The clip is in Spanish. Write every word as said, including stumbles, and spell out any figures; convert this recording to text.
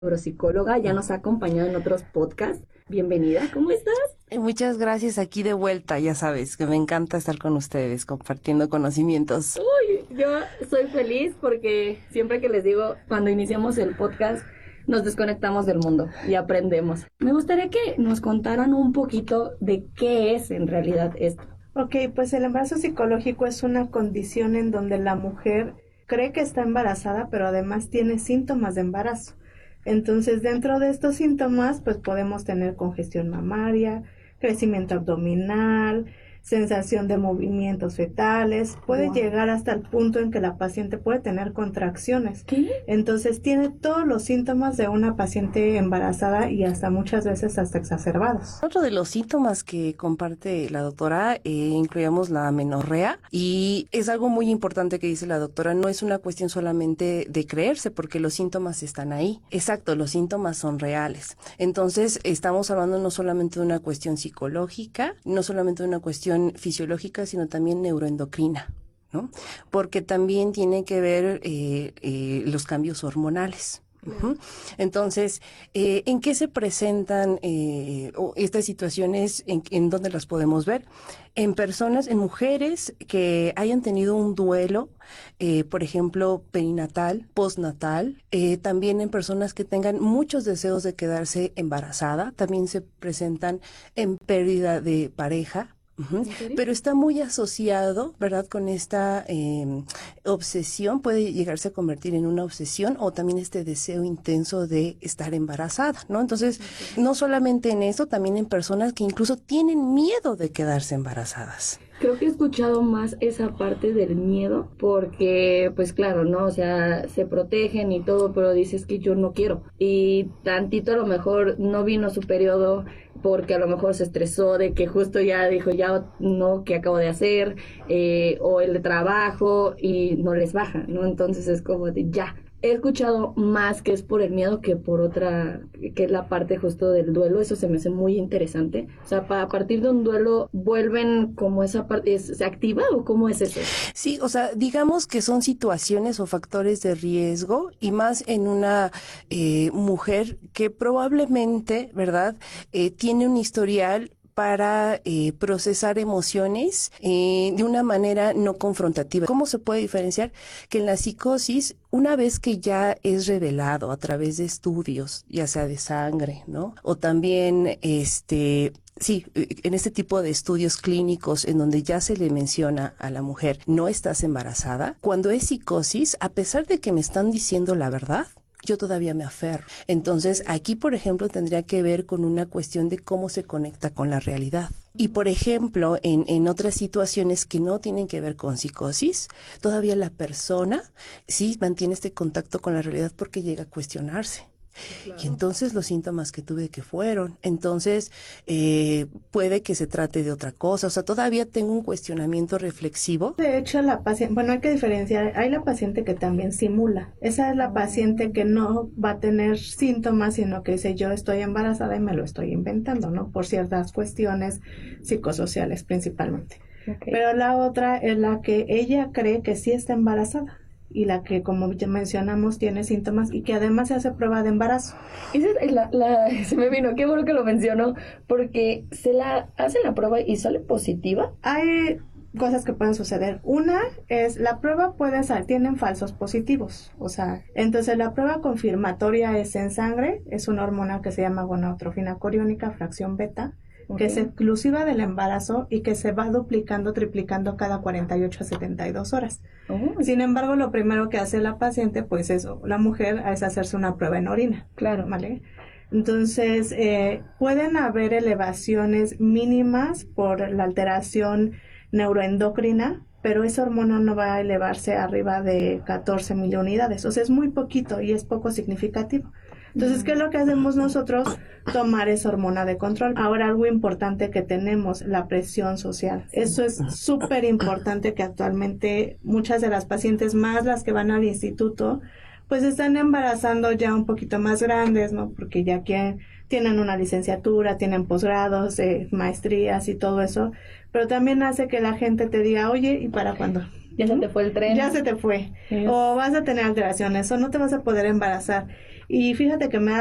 Neuropsicóloga, ya nos ha acompañado en otros podcasts. Bienvenida, ¿cómo estás? Muchas gracias, aquí de vuelta, ya sabes, que me encanta estar con ustedes compartiendo conocimientos. Uy, yo soy feliz porque siempre que les digo, cuando iniciamos el podcast, nos desconectamos del mundo y aprendemos. Me gustaría que nos contaran un poquito de qué es en realidad esto. Ok, pues el embarazo psicológico es una condición en donde la mujer cree que está embarazada, pero además tiene síntomas de embarazo. Entonces, dentro de estos síntomas, pues podemos tener congestión mamaria, crecimiento abdominal, sensación de movimientos fetales, puede wow. llegar hasta el punto en que la paciente puede tener contracciones. ¿Qué? Entonces, tiene todos los síntomas de una paciente embarazada y hasta muchas veces hasta exacerbados. Otro de los síntomas que comparte la doctora, eh, incluíamos la amenorrea, y es algo muy importante que dice la doctora, no es una cuestión solamente de creerse, porque los síntomas están ahí. Exacto, los síntomas son reales. Entonces, estamos hablando no solamente de una cuestión psicológica, no solamente de una cuestión fisiológica, sino también neuroendocrina, ¿no? Porque también tiene que ver eh, eh, los cambios hormonales. Uh-huh. Entonces, eh, ¿en qué se presentan eh, estas situaciones? ¿En, en dónde las podemos ver? En personas, en mujeres que hayan tenido un duelo, eh, por ejemplo, perinatal, postnatal, eh, también en personas que tengan muchos deseos de quedarse embarazada, también se presentan en pérdida de pareja. Uh-huh. Pero está muy asociado, ¿verdad?, con esta eh, obsesión, puede llegarse a convertir en una obsesión o también este deseo intenso de estar embarazada, ¿no? Entonces, okay. no solamente en eso, también en personas que incluso tienen miedo de quedarse embarazadas. Creo que he escuchado más esa parte del miedo porque, pues claro, ¿no? O sea, se protegen y todo, pero dices que yo no quiero. Y tantito a lo mejor no vino su periodo porque a lo mejor se estresó de que justo ya dijo, ya no, ¿qué acabo de hacer? Eh, o el de trabajo y no les baja, ¿no? Entonces es como de ya. He escuchado más que es por el miedo que por otra, que es la parte justo del duelo. Eso se me hace muy interesante. O sea, para, a partir de un duelo, ¿vuelven como esa parte, se activa o cómo es eso? Sí, o sea, digamos que son situaciones o factores de riesgo y más en una eh, mujer que probablemente, ¿verdad?, eh, tiene un historial para eh, procesar emociones eh, de una manera no confrontativa. ¿Cómo se puede diferenciar? Que en la psicosis, una vez que ya es revelado a través de estudios, ya sea de sangre, ¿no? O también, este... Sí, en este tipo de estudios clínicos en donde ya se le menciona a la mujer, no estás embarazada, cuando es psicosis, a pesar de que me están diciendo la verdad, yo todavía me aferro. Entonces, aquí, por ejemplo, tendría que ver con una cuestión de cómo se conecta con la realidad. Y, por ejemplo, en, en otras situaciones que no tienen que ver con psicosis, todavía la persona sí mantiene este contacto con la realidad porque llega a cuestionarse. Claro. Y entonces los síntomas que tuve que fueron, entonces eh, puede que se trate de otra cosa, o sea, todavía tengo un cuestionamiento reflexivo. De hecho, la paciente, bueno, hay que diferenciar, hay la paciente que también simula, esa es la paciente que no va a tener síntomas, sino que dice yo estoy embarazada y me lo estoy inventando, ¿no? Por ciertas cuestiones psicosociales principalmente. Okay. Pero la otra es la que ella cree que sí está embarazada. Y la que, como ya mencionamos, tiene síntomas y que además se hace prueba de embarazo. Esa es la, la, se me vino, qué bueno que lo mencionó, porque se la hacen la prueba y sale positiva. Hay cosas que pueden suceder. Una es, la prueba puede salir, tienen falsos positivos, o sea, entonces la prueba confirmatoria es en sangre, es una hormona que se llama gonadotrofina coriónica, fracción beta, que es exclusiva del embarazo y que se va duplicando, triplicando cada cuarenta y ocho a setenta y dos horas. Oh. Sin embargo, lo primero que hace la paciente, pues eso, la mujer, es hacerse una prueba en orina. Claro. ¿Vale? Entonces, eh, pueden haber elevaciones mínimas por la alteración neuroendocrina, pero esa hormona no va a elevarse arriba de catorce mil unidades. O sea, es muy poquito y es poco significativo. Entonces, ¿qué es lo que hacemos nosotros? Tomar esa hormona de control. Ahora, algo importante que tenemos, la presión social. Eso es súper importante, que actualmente muchas de las pacientes, más las que van al instituto, pues están embarazando ya un poquito más grandes, ¿no? Porque ya que tienen una licenciatura, tienen posgrados, eh, maestrías y todo eso, pero también hace que la gente te diga, oye, ¿y para cuándo? Ya se te fue el tren. Ya se te fue. Sí. O vas a tener alteraciones, o no te vas a poder embarazar. Y fíjate que me